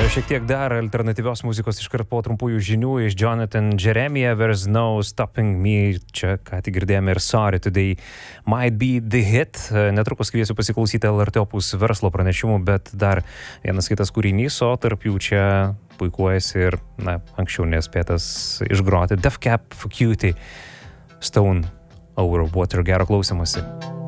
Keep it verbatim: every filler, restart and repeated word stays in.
Šiek tiek dar alternatyvios muzikos iškart po trumpųjų žinių iš Jonathan Jeremiah, There's No Stopping Me, čia ką tik girdėjome ir Sorry Today Might Be The Hit. Netrukus kviesiu pasiklausyti L R T Opus verslo pranešimų, bet dar vienas kitas kūrinys, o tarp jų čia puikuojasi ir, na, anksčiau nespėtas išgroti Death Cab for Cutie, Stone Over Water. Gero klausymosi.